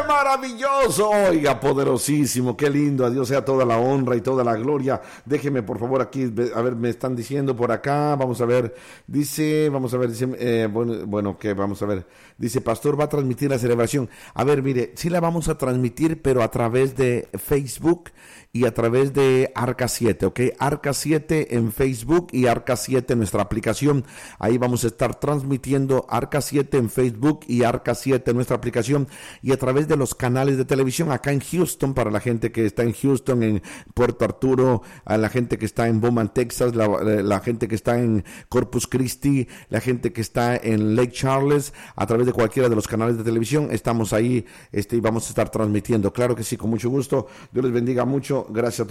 maravilloso! Oiga, poderosísimo, qué lindo. A Dios sea toda la honra y toda la gloria. Déjeme, por favor, aquí, a ver, me están diciendo por acá. Vamos a ver, dice, bueno, que vamos a ver. Dice, pastor, va a transmitir la celebración. A ver, mire, sí la vamos a transmitir, pero a través de Facebook y a través de Arca 7, ¿ok? Arca 7 en Facebook y Arca 7 en nuestra aplicación. Ahí vamos a estar transmitiendo Arca 7 en Facebook y Arca 7 en nuestra aplicación, y a través de los canales de televisión acá en Houston, para la gente que está en Houston, en Puerto Arturo, a la gente que está en Beaumont, Texas, la gente que está en Corpus Christi, la gente que está en Lake Charles, a través de cualquiera de los canales de televisión, estamos ahí y vamos a estar transmitiendo. Claro que sí, con mucho gusto. Dios les bendiga mucho. Gracias a todos.